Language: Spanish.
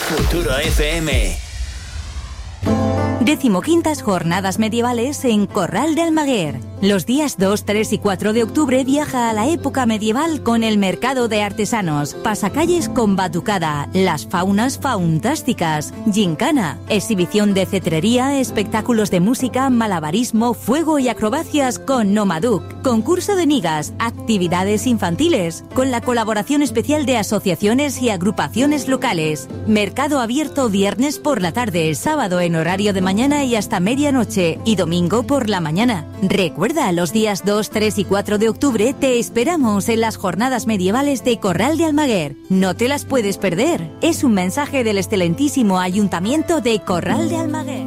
Futuro FM. 15ª Jornadas Medievales en Corral de Almaguer. Los días 2, 3 y 4 de octubre viaja a la época medieval con el mercado de artesanos, pasacalles con batucada, las faunas faunásticas, gincana, exhibición de cetrería, espectáculos de música, malabarismo, fuego y acrobacias con Nomaduk, concurso de migas, actividades infantiles, con la colaboración especial de asociaciones y agrupaciones locales. Mercado abierto viernes por la tarde, sábado en horario de mañana y hasta medianoche y domingo por la mañana. Recuerda, los días 2, 3 y 4 de octubre te esperamos en las jornadas medievales de Corral de Almaguer. No te las puedes perder. Es un mensaje del excelentísimo Ayuntamiento de Corral de Almaguer.